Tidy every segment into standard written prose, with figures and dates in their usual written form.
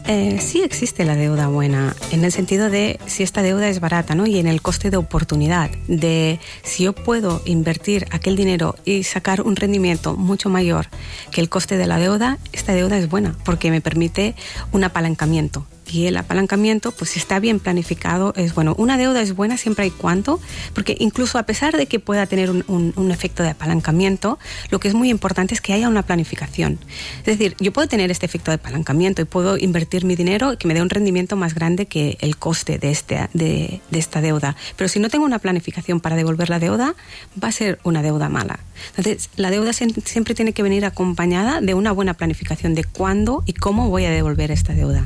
Sí existe la deuda buena, en el sentido de si esta deuda es barata, ¿no? Y en el coste de oportunidad, de si yo puedo invertir aquel dinero y sacar un rendimiento mucho mayor que el coste de la deuda, esta deuda es buena porque me permite un apalancamiento. Y el apalancamiento, pues si está bien planificado, es bueno. Una deuda es buena siempre y cuando, porque incluso a pesar de que pueda tener un efecto de apalancamiento, lo que es muy importante es que haya una planificación. Es decir, yo puedo tener este efecto de apalancamiento y puedo invertir mi dinero que me dé un rendimiento más grande que el coste de esta deuda. Pero si no tengo una planificación para devolver la deuda, va a ser una deuda mala. Entonces, la deuda siempre tiene que venir acompañada de una buena planificación de cuándo y cómo voy a devolver esta deuda.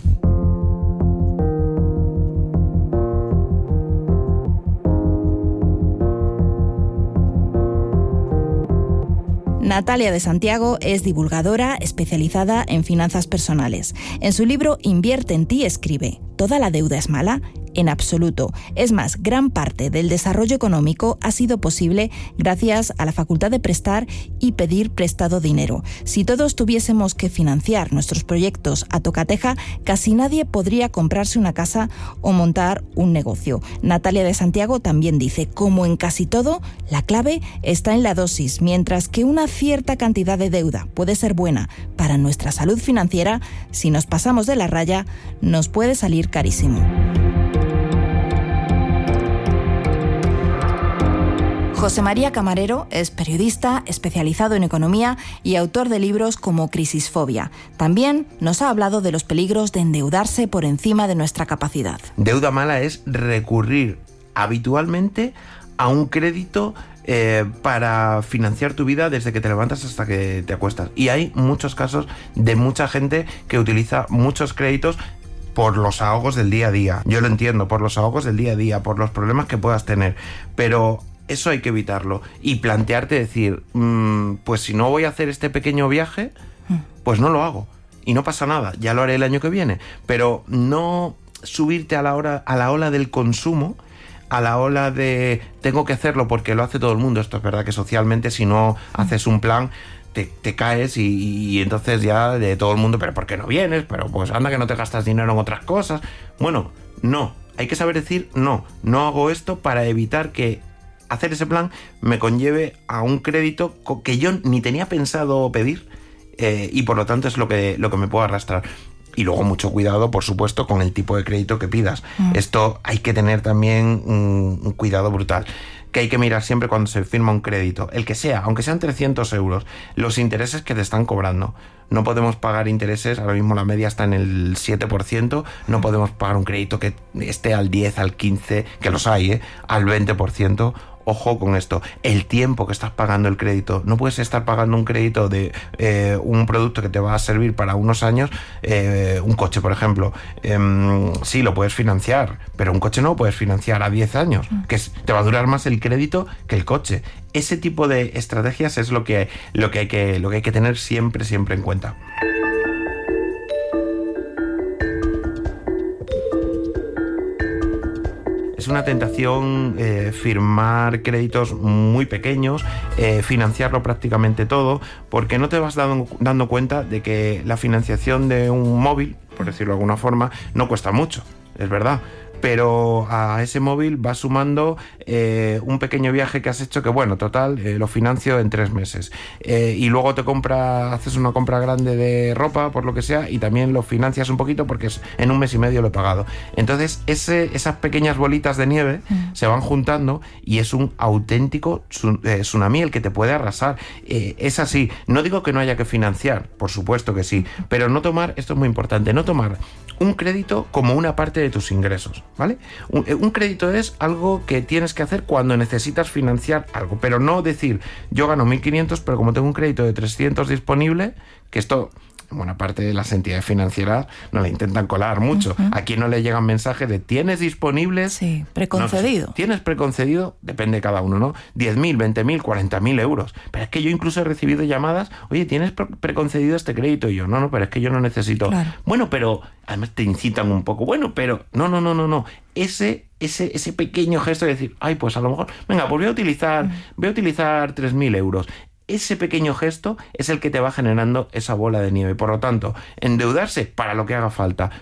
Natalia de Santiago es divulgadora especializada en finanzas personales. En su libro Invierte en ti escribe: ¿toda la deuda es mala? En absoluto. Es más, gran parte del desarrollo económico ha sido posible gracias a la facultad de prestar y pedir prestado dinero. Si todos tuviésemos que financiar nuestros proyectos a tocateja, casi nadie podría comprarse una casa o montar un negocio. Natalia de Santiago también dice: como en casi todo, la clave está en la dosis. Mientras que una cierta cantidad de deuda puede ser buena para nuestra salud financiera, si nos pasamos de la raya, nos puede salir carísimo. José María Camarero es periodista especializado en economía y autor de libros como Crisisfobia. También nos ha hablado de los peligros de endeudarse por encima de nuestra capacidad. Deuda mala es recurrir habitualmente a un crédito para financiar tu vida desde que te levantas hasta que te acuestas. Y hay muchos casos de mucha gente que utiliza muchos créditos por los ahogos del día a día. Yo lo entiendo, por los ahogos del día a día, por los problemas que puedas tener, pero eso hay que evitarlo y plantearte decir, pues si no voy a hacer este pequeño viaje, pues no lo hago y no pasa nada, ya lo haré el año que viene, pero no subirte a la ola del consumo, a la ola de tengo que hacerlo porque lo hace todo el mundo. Esto es verdad que socialmente, si no haces un plan, te caes y entonces ya de todo el mundo, pero ¿por qué no vienes? Pero pues anda que no te gastas dinero en otras cosas. Bueno, no, hay que saber decir no hago esto para evitar que hacer ese plan me conlleve a un crédito que yo ni tenía pensado pedir y por lo tanto es lo que me puedo arrastrar. Y luego mucho cuidado, por supuesto, con el tipo de crédito que pidas. Esto hay que tener también un cuidado brutal, que hay que mirar siempre cuando se firma un crédito, el que sea, aunque sean 300 euros, los intereses que te están cobrando. No podemos pagar intereses, ahora mismo la media está en el 7%, no podemos pagar un crédito que esté al 10, al 15, que los hay, al 20%. Ojo con esto, el tiempo que estás pagando el crédito. No puedes estar pagando un crédito de un producto que te va a servir para unos años, un coche, por ejemplo. Sí, lo puedes financiar, pero un coche no lo puedes financiar a 10 años, que te va a durar más el crédito que el coche. Ese tipo de estrategias es lo que hay que tener siempre en cuenta. Es una tentación firmar créditos muy pequeños, financiarlo prácticamente todo, porque no te vas dando cuenta de que la financiación de un móvil, por decirlo de alguna forma, no cuesta mucho, es verdad. Pero a ese móvil va sumando un pequeño viaje que has hecho que, bueno, total, lo financio en 3 meses. Y luego haces una compra grande de ropa, por lo que sea, y también lo financias un poquito porque en 1 mes y medio lo he pagado. Entonces, esas pequeñas bolitas de nieve se van juntando y es un auténtico tsunami el que te puede arrasar. Es así. No digo que no haya que financiar, por supuesto que sí, pero no tomar, esto es muy importante, no tomar un crédito como una parte de tus ingresos, ¿vale? Un crédito es algo que tienes que hacer cuando necesitas financiar algo, pero no decir, yo gano 1.500, pero como tengo un crédito de 300 disponible, que esto, en buena parte de las entidades financieras no le intentan colar mucho. Aquí no le llegan mensajes de ¿tienes disponibles? Sí, preconcedido. No, ¿tienes preconcedido? Depende de cada uno, ¿no? 10.000, 20.000, 40.000 euros. Pero es que yo incluso he recibido llamadas, oye, ¿tienes preconcedido este crédito? Y yo, no, pero es que yo no necesito. Claro. Bueno, pero además te incitan un poco. Bueno, pero no. Ese pequeño gesto de decir, ay, pues a lo mejor, venga, pues voy a utilizar 3.000 euros. Ese pequeño gesto es el que te va generando esa bola de nieve. Por lo tanto, endeudarse para lo que haga falta.